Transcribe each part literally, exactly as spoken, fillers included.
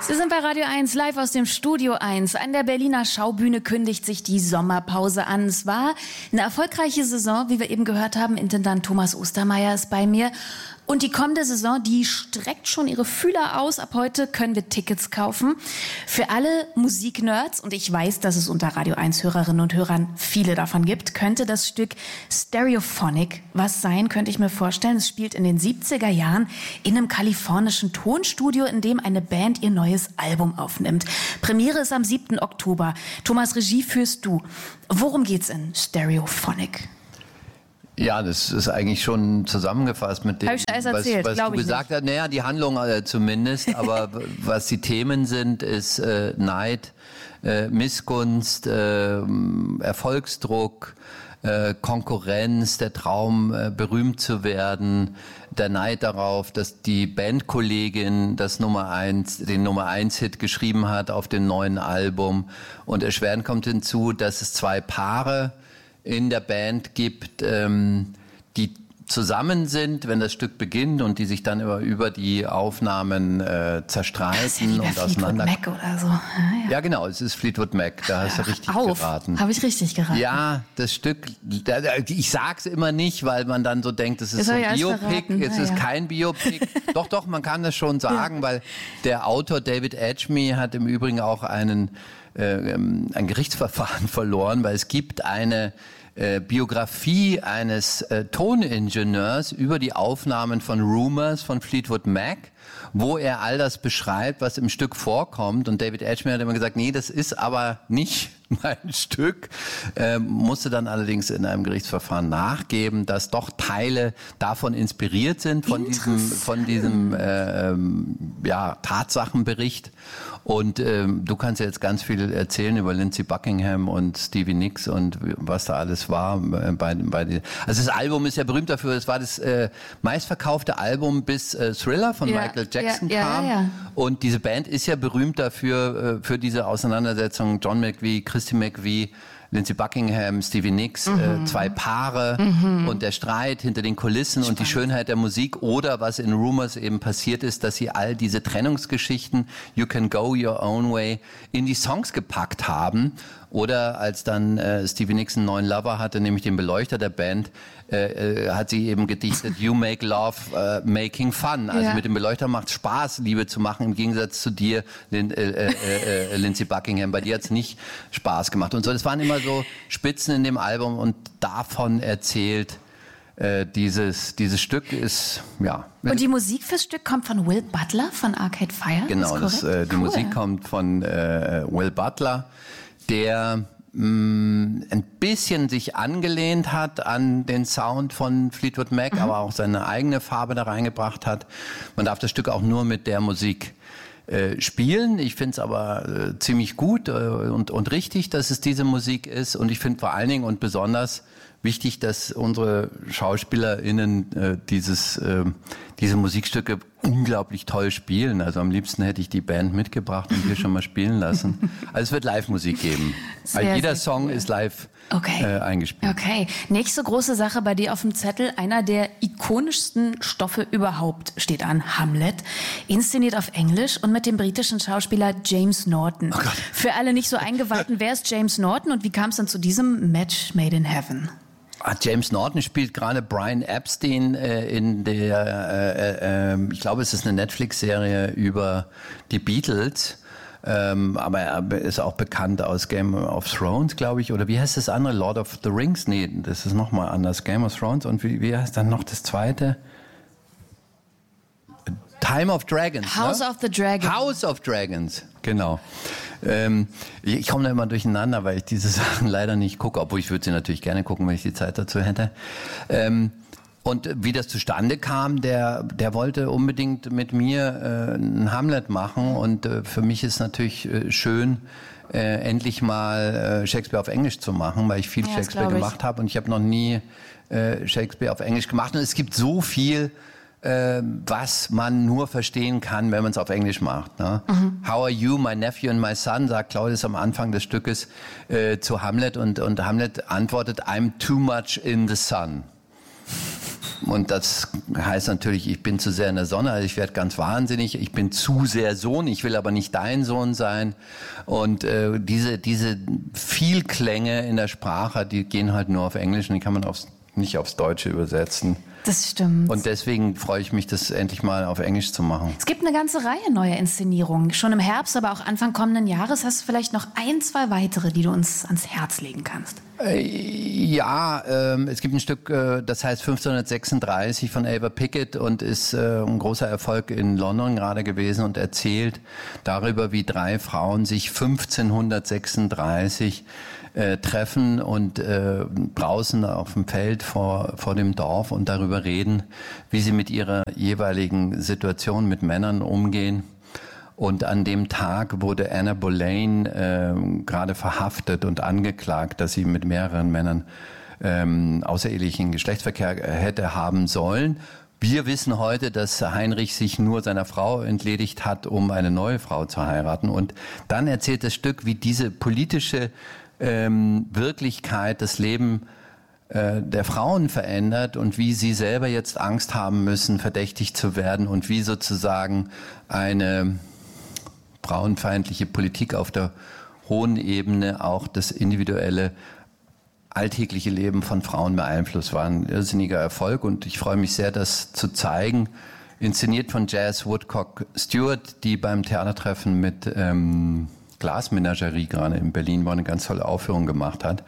Sie sind bei Radio eins, live aus dem Studio eins. An der Berliner Schaubühne kündigt sich die Sommerpause an. Es war eine erfolgreiche Saison, wie wir eben gehört haben. Intendant Thomas Ostermeier ist bei mir. Und die kommende Saison, die streckt schon ihre Fühler aus. Ab heute können wir Tickets kaufen. Für alle Musiknerds, und ich weiß, dass es unter Radio eins Hörerinnen und Hörern viele davon gibt, könnte das Stück Stereophonic was sein, könnte ich mir vorstellen. Es spielt in den siebziger Jahren in einem kalifornischen Tonstudio, in dem eine Band ihr neues Album aufnimmt. Premiere ist am siebten Oktober. Thomas, Regie führst du. Worum geht's in Stereophonic? Ja, das ist eigentlich schon zusammengefasst mit dem, Hab ich schon alles erzählt, was, was du ich gesagt nicht. hast. Naja, die Handlung äh, zumindest, aber was die Themen sind, ist äh, Neid, äh, Missgunst, äh, Erfolgsdruck, äh, Konkurrenz, der Traum, äh, berühmt zu werden, der Neid darauf, dass die Bandkollegin das Nummer eins, den Nummer eins Hit geschrieben hat auf dem neuen Album. Und erschwerend kommt hinzu, dass es zwei Paare in der Band gibt, ähm, die zusammen sind, wenn das Stück beginnt und die sich dann über, über die Aufnahmen äh, zerstreiten ja und auseinander. Fleetwood Mac oder so. Ja, ja. ja, genau, es ist Fleetwood Mac, da hast du richtig Auf. geraten. Habe ich richtig geraten? Ja, das Stück, ich sag's immer nicht, weil man dann so denkt, es ist so ein Biopic, es ja, ist ja. kein Biopic. Doch, doch, man kann das schon sagen, ja. Weil der Autor David Edgme hat im Übrigen auch einen äh, ein Gerichtsverfahren verloren, weil es gibt eine Äh, Biografie eines äh, Toningenieurs über die Aufnahmen von Rumours von Fleetwood Mac, wo er all das beschreibt, was im Stück vorkommt. Und David Edgme hat immer gesagt, nee, das ist aber nicht mein Stück. Äh, musste dann allerdings in einem Gerichtsverfahren nachgeben, dass doch Teile davon inspiriert sind, von diesem, von diesem äh, ja, Tatsachenbericht. Und ähm, du kannst ja jetzt ganz viel erzählen über Lindsey Buckingham und Stevie Nicks und was da alles war. Äh, bei, bei die, also das Album ist ja berühmt dafür, es war das äh, meistverkaufte Album bis äh, Thriller von ja, Michael Jackson ja, kam. Ja, ja. Und diese Band ist ja berühmt dafür, äh, für diese Auseinandersetzung. John McVie, Christy McVie, Lindsey Buckingham, Stevie Nicks, mhm. äh, zwei Paare mhm. und der Streit hinter den Kulissen. Spannend. Und die Schönheit der Musik oder was in Rumours eben passiert ist, dass sie all diese Trennungsgeschichten, You Can Go Your Own Way, in die Songs gepackt haben. Oder als dann äh, Stevie Nicks einen neuen Lover hatte, nämlich den Beleuchter der Band, äh, äh, hat sie eben gedichtet, You make love, uh, making fun. Also ja. Mit dem Beleuchter macht Spaß, Liebe zu machen, im Gegensatz zu dir, Lin, äh, äh, äh, Lindsey Buckingham. Bei dir hat's nicht Spaß gemacht. Und so, das waren immer so Spitzen in dem Album und davon erzählt äh, dieses, dieses Stück ist, ja. Und die Musik fürs Stück kommt von Will Butler von Arcade Fire? Genau, das, äh, die cool. Musik kommt von äh, Will Butler, der mh, ein bisschen sich angelehnt hat an den Sound von Fleetwood Mac, mhm. aber auch seine eigene Farbe da reingebracht hat. Man darf das Stück auch nur mit der Musik äh, spielen. Ich finde es aber äh, ziemlich gut äh, und, und richtig, dass es diese Musik ist. Und ich finde vor allen Dingen und besonders wichtig, dass unsere SchauspielerInnen äh, dieses, äh, diese Musikstücke unglaublich toll spielen. Also am liebsten hätte ich die Band mitgebracht und hier schon mal spielen lassen. Also es wird Live-Musik geben. Sehr, also jeder Song cool. ist live okay. äh, eingespielt. Okay. Nächste große Sache bei dir auf dem Zettel. Einer der ikonischsten Stoffe überhaupt steht an. Hamlet. Inszeniert auf Englisch und mit dem britischen Schauspieler James Norton. Oh Gott. Für alle nicht so Eingeweihten, wer ist James Norton und wie kam es dann zu diesem Match made in heaven? Ah, James Norton spielt gerade Brian Epstein äh, in der, äh, äh, ich glaube, es ist eine Netflix-Serie über die Beatles. Ähm, aber er ist auch bekannt aus Game of Thrones, glaube ich. Oder wie heißt das andere? Lord of the Rings? Nee, das ist nochmal anders. Game of Thrones. Und wie, wie heißt dann noch das zweite? Time of Dragons. House ne? of the Dragons. House of Dragons, genau. Ähm, ich komme da immer durcheinander, weil ich diese Sachen leider nicht gucke, obwohl ich würde sie natürlich gerne gucken, wenn ich die Zeit dazu hätte. Ähm, und wie das zustande kam, der, der wollte unbedingt mit mir äh, ein Hamlet machen und äh, für mich ist natürlich äh, schön, äh, endlich mal äh, Shakespeare auf Englisch zu machen, weil ich viel ja, Shakespeare gemacht habe und ich habe noch nie äh, Shakespeare auf Englisch gemacht und es gibt so viel, Äh, was man nur verstehen kann, wenn man es auf Englisch macht. Ne? Mhm. How are you, my nephew and my son, sagt Claudius am Anfang des Stückes äh, zu Hamlet und, und Hamlet antwortet, I'm too much in the sun. und das heißt natürlich, ich bin zu sehr in der Sonne, also ich werde ganz wahnsinnig, ich bin zu sehr Sohn, ich will aber nicht dein Sohn sein. Und äh, diese, diese Vielklänge in der Sprache, die gehen halt nur auf Englisch und die kann man aufs, nicht aufs Deutsche übersetzen. Das stimmt. Und deswegen freue ich mich, das endlich mal auf Englisch zu machen. Es gibt eine ganze Reihe neuer Inszenierungen. Schon im Herbst, aber auch Anfang kommenden Jahres hast du vielleicht noch ein, zwei weitere, die du uns ans Herz legen kannst. Äh, ja, ähm, es gibt ein Stück, äh, das heißt fünfzehnhundertsechsunddreißig von Ava Pickett und ist äh, ein großer Erfolg in London gerade gewesen und erzählt darüber, wie drei Frauen sich fünfzehnhundertsechsunddreißig Äh, treffen und äh, draußen auf dem Feld vor, vor dem Dorf und darüber reden, wie sie mit ihrer jeweiligen Situation mit Männern umgehen. Und an dem Tag wurde Anna Boleyn äh, gerade verhaftet und angeklagt, dass sie mit mehreren Männern ähm, außerehelichen Geschlechtsverkehr hätte haben sollen. Wir wissen heute, dass Heinrich sich nur seiner Frau entledigt hat, um eine neue Frau zu heiraten. Und dann erzählt das Stück, wie diese politische Ähm, Wirklichkeit das Leben äh, der Frauen verändert und wie sie selber jetzt Angst haben müssen, verdächtigt zu werden und wie sozusagen eine frauenfeindliche Politik auf der hohen Ebene auch das individuelle alltägliche Leben von Frauen beeinflusst. War ein irrsinniger Erfolg und ich freue mich sehr, das zu zeigen. Inszeniert von Jazz Woodcock Stewart, die beim Theatertreffen mit ähm, Glasmenagerie gerade in Berlin war, eine ganz tolle Aufführung gemacht hat.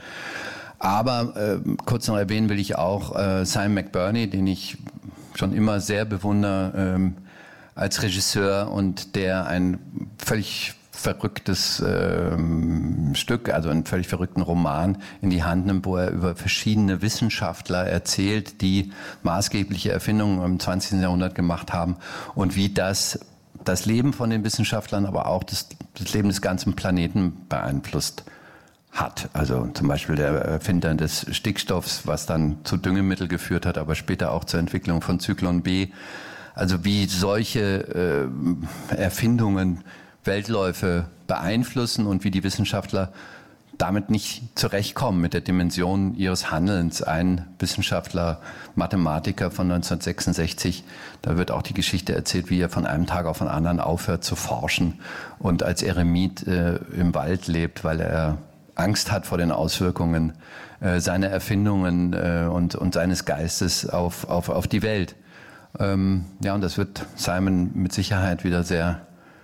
Aber äh, kurz noch erwähnen will ich auch äh, Simon McBurney, den ich schon immer sehr bewundere ähm, als Regisseur und der ein völlig verrücktes ähm, Stück, also einen völlig verrückten Roman in die Hand nimmt, wo er über verschiedene Wissenschaftler erzählt, die maßgebliche Erfindungen im zwanzigsten Jahrhundert gemacht haben und wie das das Leben von den Wissenschaftlern, aber auch das, das Leben des ganzen Planeten beeinflusst hat. Also zum Beispiel der Erfinder des Stickstoffs, was dann zu Düngemittel geführt hat, aber später auch zur Entwicklung von Zyklon B. Also wie solche äh, Erfindungen Weltläufe beeinflussen und wie die Wissenschaftler damit nicht zurechtkommen mit der Dimension ihres Handelns. Ein Wissenschaftler, Mathematiker von neunzehnhundertsechsundsechzig, da wird auch die Geschichte erzählt, wie er von einem Tag auf den anderen aufhört zu forschen und als Eremit äh, im Wald lebt, weil er Angst hat vor den Auswirkungen äh, seiner Erfindungen äh, und, und seines Geistes auf, auf, auf die Welt. Ähm, ja, und das wird Simon mit Sicherheit wieder sehr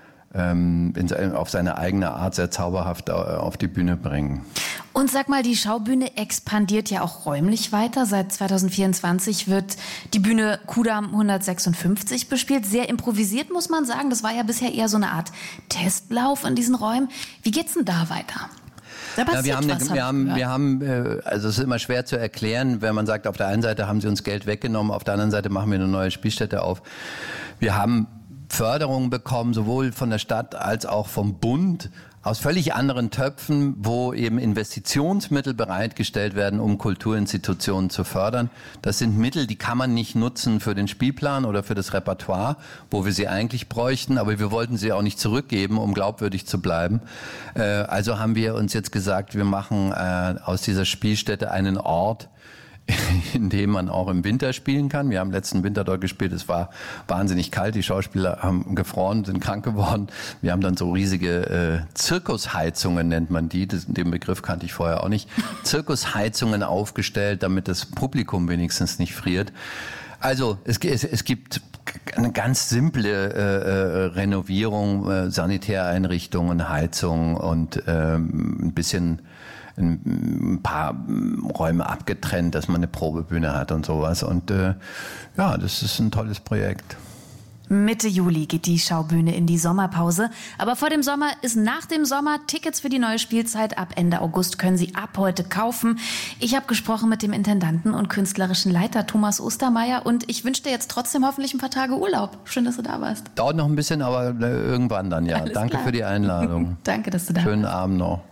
In, auf seine eigene Art sehr zauberhaft auf die Bühne bringen. Und sag mal, die Schaubühne expandiert ja auch räumlich weiter. Seit zweitausendvierundzwanzig wird die Bühne Kudamm hundertsechsundfünfzig bespielt. Sehr improvisiert, muss man sagen. Das war ja bisher eher so eine Art Testlauf in diesen Räumen. Wie geht's denn da weiter? Da ja, wir haben, was, eine, wir haben, wir haben, also es ist immer schwer zu erklären, wenn man sagt, auf der einen Seite haben sie uns Geld weggenommen, auf der anderen Seite machen wir eine neue Spielstätte auf. Wir haben Förderungen bekommen, sowohl von der Stadt als auch vom Bund, aus völlig anderen Töpfen, wo eben Investitionsmittel bereitgestellt werden, um Kulturinstitutionen zu fördern. Das sind Mittel, die kann man nicht nutzen für den Spielplan oder für das Repertoire, wo wir sie eigentlich bräuchten, aber wir wollten sie auch nicht zurückgeben, um glaubwürdig zu bleiben. Also haben wir uns jetzt gesagt, wir machen aus dieser Spielstätte einen Ort, in dem man auch im Winter spielen kann. Wir haben letzten Winter dort gespielt, es war wahnsinnig kalt, die Schauspieler haben gefroren, sind krank geworden. Wir haben dann so riesige äh, Zirkusheizungen, nennt man die, das, den Begriff kannte ich vorher auch nicht, Zirkusheizungen aufgestellt, damit das Publikum wenigstens nicht friert. Also es, es, es gibt eine ganz simple äh, äh, Renovierung, äh, Sanitäreinrichtungen, Heizung und ähm, ein bisschen ein paar Räume abgetrennt, dass man eine Probebühne hat und sowas. Und äh, ja, das ist ein tolles Projekt. Mitte Juli geht die Schaubühne in die Sommerpause. Aber vor dem Sommer ist nach dem Sommer. Tickets für die neue Spielzeit ab Ende August können Sie ab heute kaufen. Ich habe gesprochen mit dem Intendanten und künstlerischen Leiter Thomas Ostermeier und ich wünsche dir jetzt trotzdem hoffentlich ein paar Tage Urlaub. Schön, dass du da warst. Dauert noch ein bisschen, aber irgendwann dann, ja. Alles Danke klar. für die Einladung. Danke, dass du da warst. Schönen Abend noch.